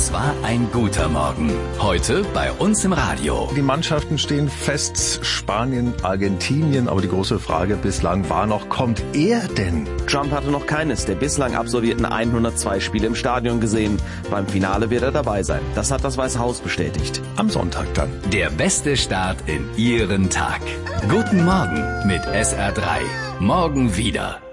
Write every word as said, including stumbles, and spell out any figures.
Das war ein guter Morgen. Heute bei uns im Radio. Die Mannschaften stehen fest, Spanien, Argentinien, aber die große Frage bislang war noch, kommt er denn? Trump hatte noch keines der bislang absolvierten hundertzwei Spiele im Stadion gesehen. Beim Finale wird er dabei sein. Das hat das Weiße Haus bestätigt. Am Sonntag dann. Der beste Start in Ihren Tag. Guten Morgen mit S R drei. Morgen wieder.